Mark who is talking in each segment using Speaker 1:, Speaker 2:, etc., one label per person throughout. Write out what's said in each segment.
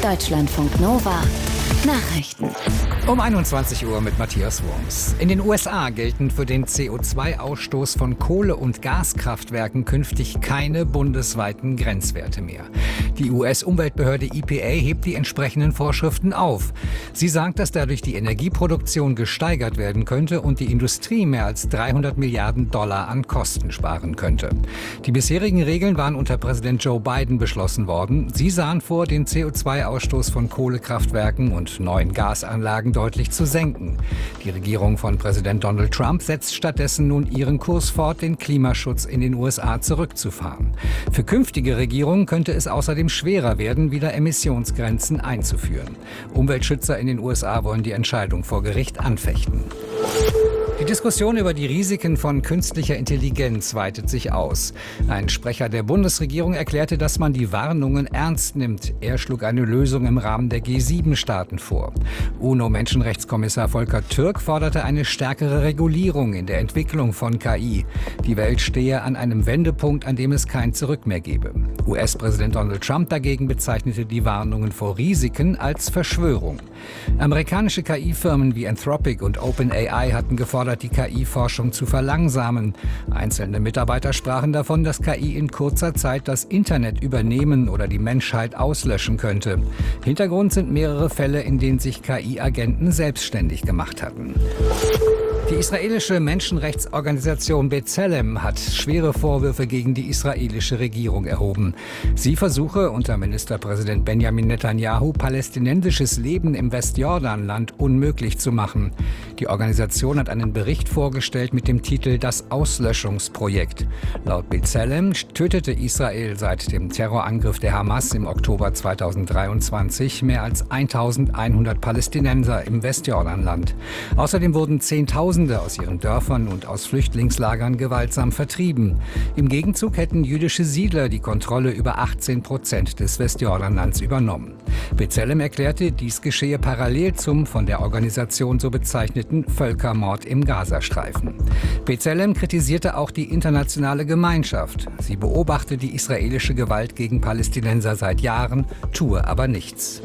Speaker 1: Deutschlandfunk Nova Nachrichten.
Speaker 2: Um 21 Uhr mit Matthias Wurms. In den USA gelten für den CO2-Ausstoß von Kohle- und Gaskraftwerken künftig keine bundesweiten Grenzwerte mehr. Die US-Umweltbehörde EPA hebt die entsprechenden Vorschriften auf. Sie sagt, dass dadurch die Energieproduktion gesteigert werden könnte und die Industrie mehr als $300 Milliarden an Kosten sparen könnte. Die bisherigen Regeln waren unter Präsident Joe Biden beschlossen worden. Sie sahen vor, den CO2-Ausstoß von Kohlekraftwerken und neuen Gasanlagen deutlich zu senken. Die Regierung von Präsident Donald Trump setzt stattdessen nun ihren Kurs fort, den Klimaschutz in den USA zurückzufahren. Für künftige Regierungen könnte es außerdem schwerer werden, wieder Emissionsgrenzen einzuführen. Umweltschützer in den USA wollen die Entscheidung vor Gericht anfechten. Die Diskussion über die Risiken von künstlicher Intelligenz weitet sich aus. Ein Sprecher der Bundesregierung erklärte, dass man die Warnungen ernst nimmt. Er schlug eine Lösung im Rahmen der G7-Staaten vor. UNO-Menschenrechtskommissar Volker Türk forderte eine stärkere Regulierung in der Entwicklung von KI. Die Welt stehe an einem Wendepunkt, an dem es kein Zurück mehr gebe. US-Präsident Donald Trump dagegen bezeichnete die Warnungen vor Risiken als Verschwörung. Amerikanische KI-Firmen wie Anthropic und OpenAI hatten gefordert, die KI-Forschung zu verlangsamen. Einzelne Mitarbeiter sprachen davon, dass KI in kurzer Zeit das Internet übernehmen oder die Menschheit auslöschen könnte. Hintergrund sind mehrere Fälle, in denen sich KI-Agenten selbstständig gemacht hatten. Die israelische Menschenrechtsorganisation B'Tselem hat schwere Vorwürfe gegen die israelische Regierung erhoben. Sie versuche, unter Ministerpräsident Benjamin Netanyahu palästinensisches Leben im Westjordanland unmöglich zu machen. Die Organisation hat einen Bericht vorgestellt mit dem Titel »Das Auslöschungsprojekt«. Laut B'Tselem tötete Israel seit dem Terrorangriff der Hamas im Oktober 2023 mehr als 1100 Palästinenser im Westjordanland. Außerdem wurden Zehntausende aus ihren Dörfern und aus Flüchtlingslagern gewaltsam vertrieben. Im Gegenzug hätten jüdische Siedler die Kontrolle über 18% des Westjordanlands übernommen. B'Tselem erklärte, dies geschehe parallel zum von der Organisation so bezeichneten Völkermord im Gazastreifen. B'Tselem kritisierte auch die internationale Gemeinschaft. Sie beobachte die israelische Gewalt gegen Palästinenser seit Jahren, tue aber nichts.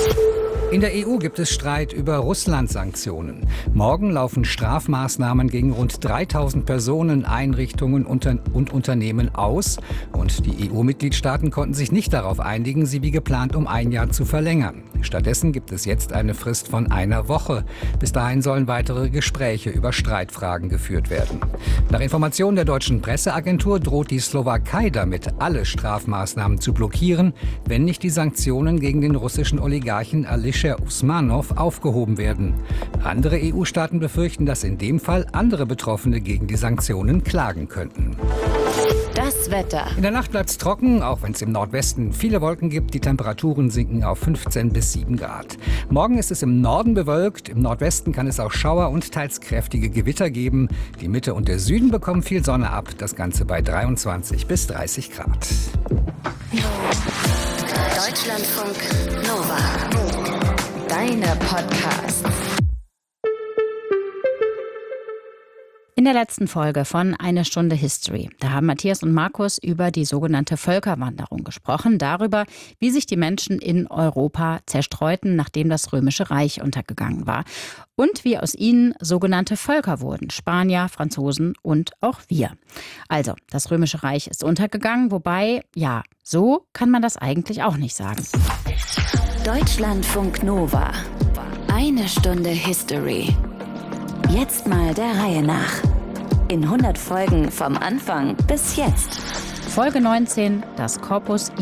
Speaker 2: In der EU gibt es Streit über Russland-Sanktionen. Morgen laufen Strafmaßnahmen gegen rund 3000 Personen, Einrichtungen und Unternehmen aus. Und die EU-Mitgliedstaaten konnten sich nicht darauf einigen, sie wie geplant um ein Jahr zu verlängern. Stattdessen gibt es jetzt eine Frist von einer Woche. Bis dahin sollen weitere Gespräche über Streitfragen geführt werden. Nach Informationen der deutschen Presseagentur droht die Slowakei damit, alle Strafmaßnahmen zu blockieren, wenn nicht die Sanktionen gegen den russischen Oligarchen Alisher Usmanov aufgehoben werden. Andere EU-Staaten befürchten, dass in dem Fall andere Betroffene gegen die Sanktionen klagen könnten.
Speaker 1: Das Wetter.
Speaker 2: In der Nacht bleibt es trocken, auch wenn es im Nordwesten viele Wolken gibt. Die Temperaturen sinken auf 15 bis 7 Grad. Morgen ist es im Norden bewölkt. Im Nordwesten kann es auch Schauer und teils kräftige Gewitter geben. Die Mitte und der Süden bekommen viel Sonne ab. Das Ganze bei 23 bis 30 Grad.
Speaker 1: Deutschlandfunk Nova. Deine Podcasts.
Speaker 3: In der letzten Folge von Eine Stunde History, da haben Matthias und Markus über die sogenannte Völkerwanderung gesprochen, darüber, wie sich die Menschen in Europa zerstreuten, nachdem das Römische Reich untergegangen war und wie aus ihnen sogenannte Völker wurden, Spanier, Franzosen und auch wir. Also, das Römische Reich ist untergegangen, wobei, ja, so kann man das eigentlich auch nicht sagen.
Speaker 1: Deutschlandfunk Nova. Eine Stunde History. Jetzt mal der Reihe nach. In 100 Folgen vom Anfang bis jetzt.
Speaker 3: Folge 19, das Corpus